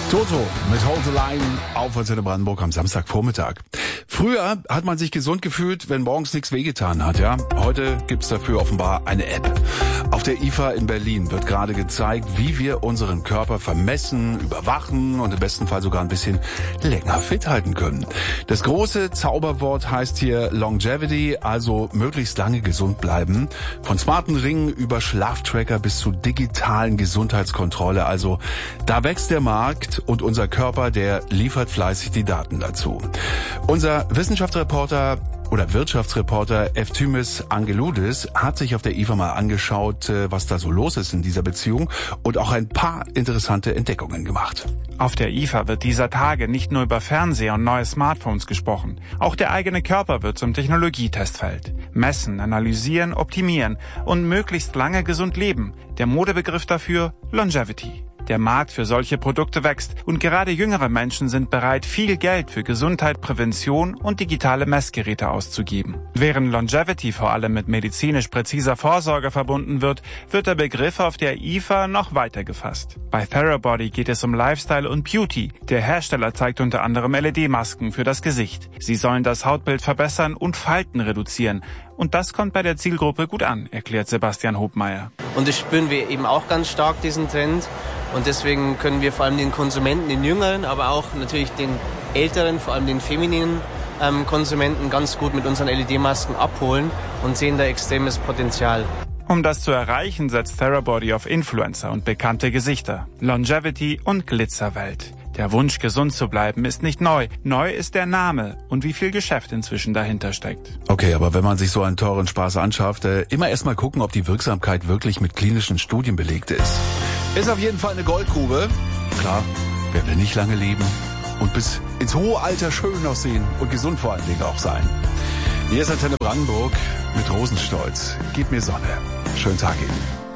Toto mit Hold the Line auf Antenne Brandenburg am Samstagvormittag. Früher hat man sich gesund gefühlt, wenn morgens nichts wehgetan hat, ja. Heute gibt's dafür offenbar eine App. Auf der IFA in Berlin wird gerade gezeigt, wie wir unseren Körper vermessen, überwachen und im besten Fall sogar ein bisschen länger fit halten können. Das große Zauberwort heißt hier Longevity, also möglichst lange gesund bleiben. Von smarten Ringen über Schlaftracker bis zu digitalen Gesundheitskontrolle. Also da wächst der Markt und unser Körper, der liefert fleißig die Daten dazu. Unser Wissenschaftsreporter oder Wirtschaftsreporter Efthymis Angeloudis hat sich auf der IFA mal angeschaut, was da so los ist in dieser Beziehung und auch ein paar interessante Entdeckungen gemacht. Auf der IFA wird dieser Tage nicht nur über Fernseher und neue Smartphones gesprochen. Auch der eigene Körper wird zum Technologietestfeld. Messen, analysieren, optimieren und möglichst lange gesund leben. Der Modebegriff dafür Longevity. Der Markt für solche Produkte wächst und gerade jüngere Menschen sind bereit, viel Geld für Gesundheit, Prävention und digitale Messgeräte auszugeben. Während Longevity vor allem mit medizinisch präziser Vorsorge verbunden wird, wird der Begriff auf der IFA noch weiter gefasst. Bei Therabody geht es um Lifestyle und Beauty. Der Hersteller zeigt unter anderem LED-Masken für das Gesicht. Sie sollen das Hautbild verbessern und Falten reduzieren. Und das kommt bei der Zielgruppe gut an, erklärt Sebastian Hobmeier. Und das spüren wir eben auch ganz stark, diesen Trend. Und deswegen können wir vor allem den Konsumenten, den Jüngeren, aber auch natürlich den Älteren, vor allem den femininen Konsumenten ganz gut mit unseren LED-Masken abholen und sehen da extremes Potenzial. Um das zu erreichen, setzt Therabody auf Influencer und bekannte Gesichter, Longevity und Glitzerwelt. Der Wunsch, gesund zu bleiben, ist nicht neu. Neu ist der Name und wie viel Geschäft inzwischen dahinter steckt. Okay, aber wenn man sich so einen teuren Spaß anschafft, immer erstmal gucken, ob die Wirksamkeit wirklich mit klinischen Studien belegt ist. Ist auf jeden Fall eine Goldgrube. Klar, wer will nicht lange leben und bis ins hohe Alter schön aussehen und gesund vor allen Dingen auch sein. Hier ist Antenne Brandenburg mit Rosenstolz. Gib mir Sonne. Schönen Tag Ihnen.